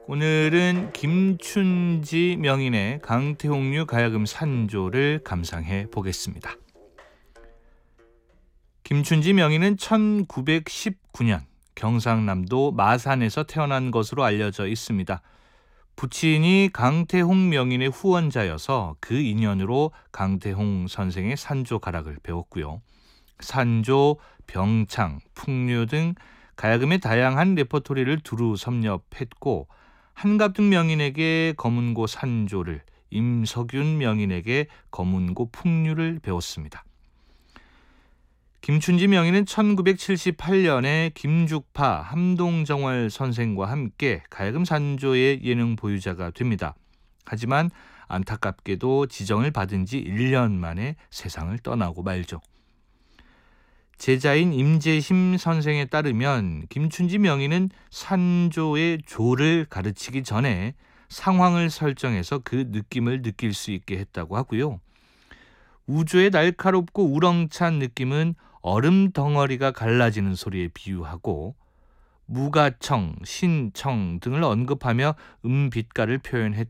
오늘은 김춘지 명인의 강태홍류 가야금 산조를 감상해 보겠습니다. 김춘지 명인은 1919년 경상남도 마산에서 태어난 것으로 알려져 있습니다. 부친이 강태홍 명인의 후원자여서 그 인연으로 강태홍 선생의 산조 가락을 배웠고요. 산조, 병창, 풍류 등 가야금의 다양한 레퍼토리를 두루 섭렵했고 한갑등 명인에게 검은고 산조를, 임석윤 명인에게 검은고 풍류를 배웠습니다. 김춘지 명인은 1978년에 김죽파, 함동정월 선생과 함께 가야금 산조의 예능 보유자가 됩니다. 하지만 안타깝게도 지정을 받은 지 1년 만에 세상을 떠나고 말죠. 제자인 임재심 선생에 따르면 김춘지 명인은 산조의 조를 가르치기 전에 상황을 설정해서 그 느낌을 느낄 수 있게 했다고 하고요. 우주의 날카롭고 우렁찬 느낌은 얼음 덩어리가 갈라지는 소리에 비유하고 무가청, 신청 등을 언급하며 빛깔을 표현했다.